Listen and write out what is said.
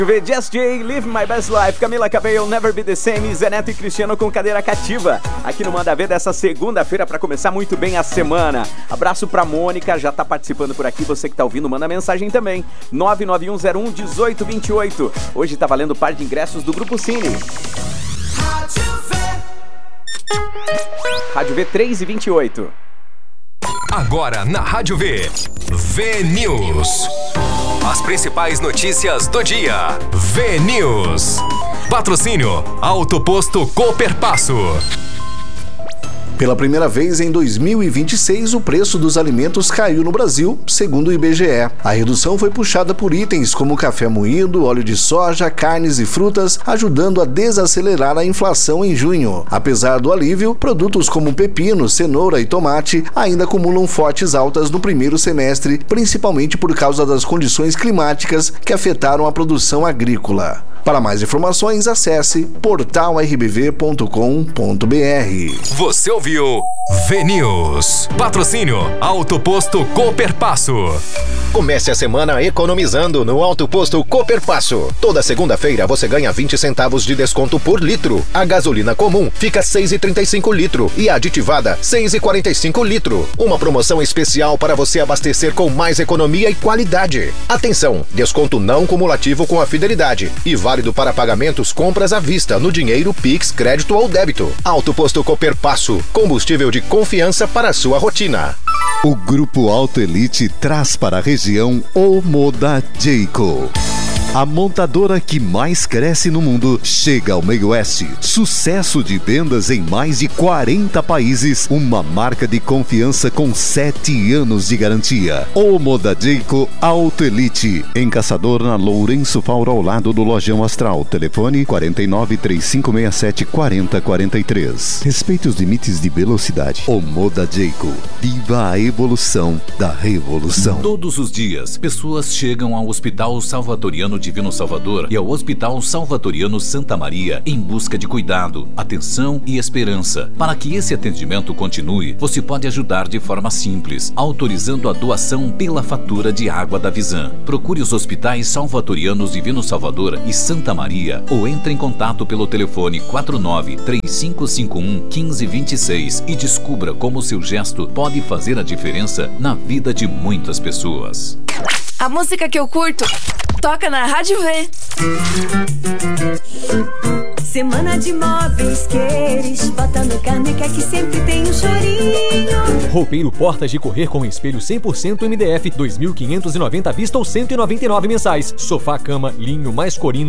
Just J, Live My Best Life, Camila Cabello, Never Be The Same, Zé Neto e Cristiano com Cadeira Cativa, aqui no Manda Ver dessa segunda-feira para começar muito bem a semana. Abraço pra Mônica, já tá participando por aqui, você que tá ouvindo, manda mensagem também, 991011828. Hoje tá valendo par de ingressos do Grupo Cine. Rádio V 3h28. Agora na Rádio V, V-News. As principais notícias do dia. V-News. Patrocínio Autoposto Cooperpasso. Pela primeira vez em 2026, o preço dos alimentos caiu no Brasil, segundo o IBGE. A redução foi puxada por itens como café moído, óleo de soja, carnes e frutas, ajudando a desacelerar a inflação em junho. Apesar do alívio, produtos como pepino, cenoura e tomate ainda acumulam fortes altas no primeiro semestre, principalmente por causa das condições climáticas que afetaram a produção agrícola. Para mais informações, acesse portalrbv.com.br. Você ouviu V-News. Patrocínio Autoposto Cooperpasso. Comece a semana economizando no Autoposto Cooperpasso. Toda segunda-feira você ganha 20 centavos de desconto por litro. A gasolina comum fica 6,35 litro e a aditivada 6,45 litro. Uma promoção especial para você abastecer com mais economia e qualidade. Atenção, desconto não cumulativo com a fidelidade e válido para pagamentos compras à vista no dinheiro, Pix, crédito ou débito. Autoposto Cooperpasso, combustível de confiança para a sua rotina. O Grupo Auto Elite traz para a região o Moda Jayco. A montadora que mais cresce no mundo chega ao meio oeste. Sucesso de vendas em mais de 40 países. Uma marca de confiança com 7 anos de garantia. O Moda Jayco Auto Elite. Em Caçador, na Lourenço Fauro, ao lado do Lojão Astral. Telefone 49-3567-4043. Respeite os limites de velocidade. O Moda Jayco. Viva a evolução da revolução. Todos os dias, pessoas chegam ao Hospital Salvatoriano Divino Salvador e ao Hospital Salvatoriano Santa Maria em busca de cuidado, atenção e esperança. Para que esse atendimento continue, você pode ajudar de forma simples, autorizando a doação pela fatura de água da Visan. Procure os hospitais Salvatorianos Divino Salvador e Santa Maria ou entre em contato pelo telefone 49-3551-1526 e descubra como seu gesto pode fazer a diferença na vida de muitas pessoas. A música que eu curto toca na Rádio V. Semana de móveis Queires, bota no carne que aqui sempre tem um chorinho. Roupeiro Portas de Correr com espelho 100% MDF, 2.590 à vista ou 199 mensais. Sofá, cama, linho mais corino,